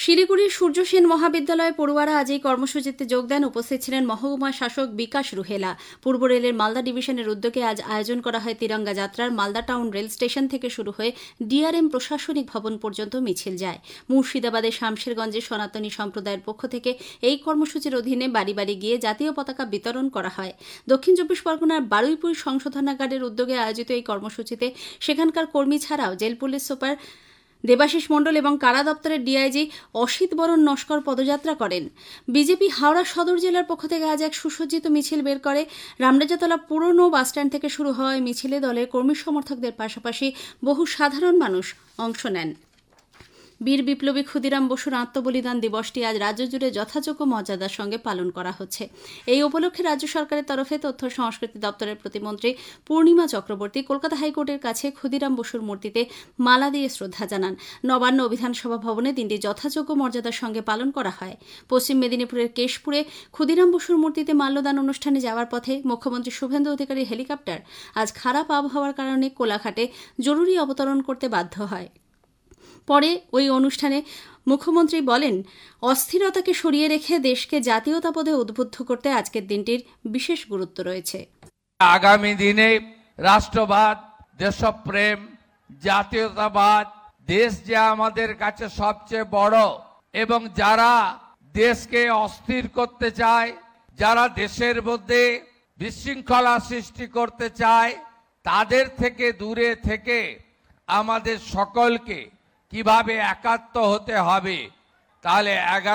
শিলিগুড়ির সূর্য সেন মহাবিদ্যালয়ে পড়ুয়ারা আজ এই কর্মসূচিতে যোগ দেন। উপস্থিত ছিলেন মহকুমা শাসক বিকাশ রুহেলা। পূর্ব রেলের মালদা ডিভিশনের উদ্যোগে আজ আয়োজন করা হয় তিরঙ্গা যাত্রার। মালদা টাউন রেল স্টেশন থেকে শুরু হয়ে ডিআরএম প্রশাসনিক ভবন পর্যন্ত মিছিল যায়। মুর্শিদাবাদের শামশেরগঞ্জে সনাতনী সম্প্রদায়ের পক্ষ থেকে এই কর্মসূচির অধীনে বাড়ি বাড়ি গিয়ে জাতীয় পতাকা বিতরণ করা হয়। দক্ষিণ চব্বিশ পরগনার বারুইপুর সংশোধনাগারের উদ্যোগে আয়োজিত এই কর্মসূচিতে সেখানকার কর্মী ছাড়াও জেল পুলিশ সুপার দেবাশিস মণ্ডল এবং কারা দপ্তরের ডিআইজি অসিত বরণ নস্কর পদযাত্রা করেন। বিজেপি হাওড়া সদর জেলার পক্ষ থেকে আজ এক সুসজ্জিত মিছিল বের করে। রামরাজাতলা পুরনো বাসস্ট্যান্ড থেকে শুরু হওয়া মিছিলে দলের কর্মী সমর্থকদের পাশাপাশি বহু সাধারণ মানুষ অংশ নেন। বীর বিপ্লবী ক্ষুদিরাম বসুর আত্মবলিদান দিবসটি আজ রাজ্য জুড়ে যথাযোগ্য মর্যাদার সঙ্গে পালন করা হচ্ছে। এই উপলক্ষে রাজ্য সরকারের তরফে তথ্য সংস্কৃতি দপ্তরের প্রতিমন্ত্রী পূর্ণিমা চক্রবর্তী কলকাতা হাইকোর্টের কাছে ক্ষুদিরাম বসুর মূর্তিতে মালা দিয়ে শ্রদ্ধা জানান। নবান্ন বিধানসভা ভবনে দিনটি যথাযোগ্য মর্যাদার সঙ্গে পালন করা হয়। পশ্চিম মেদিনীপুরের কেশপুরে ক্ষুদিরাম বসুর মূর্তিতে মাল্যদান অনুষ্ঠানে যাওয়ার পথে মুখ্যমন্ত্রী শুভেন্দু অধিকারীর হেলিকপ্টার আজ খারাপ আবহাওয়ার কারণে কোলাঘাটে জরুরি অবতরণ করতে বাধ্য হয়। পরে ওই অনুষ্ঠানে মুখ্যমন্ত্রী বলেন, অস্থিরতাকে সরিয়ে রেখে দেশকে জাতীয়তাবোধে উদ্বুদ্ধ করতে আজকের দিনটির বিশেষ গুরুত্ব রয়েছে। আগামী দিনে রাষ্ট্রবাদ, দেশপ্রেম, জাতীয়তাবাদ, দেশ যে আমাদের কাছে সবচেয়ে বড়, এবং যারা দেশকে অস্থির করতে চায়, যারা দেশের মধ্যে বিশৃঙ্খলা সৃষ্টি করতে চায়, তাদের থেকে দূরে থেকে আমাদের সকলকে কিভাবে একাত্ম হতে হবে, তাহলে